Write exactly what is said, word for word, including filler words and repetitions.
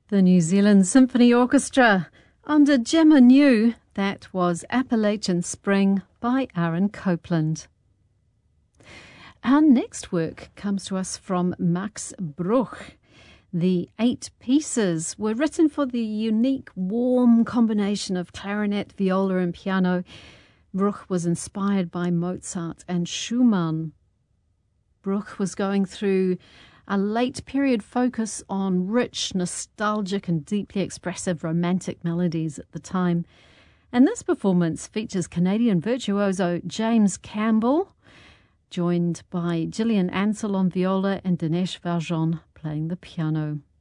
The New Zealand Symphony Orchestra under Gemma New. That was Appalachian Spring by Aaron Copland. Our next work comes to us from Max Bruch. The eight pieces were written for the unique, warm combination of clarinet, viola and piano. Bruch was inspired by Mozart and Schumann. Bruch was going through a late period focus on rich, nostalgic and deeply expressive romantic melodies at the time. And this performance features Canadian virtuoso James Campbell, joined by Gillian Ansell on viola and Dinesh Valjean playing the piano.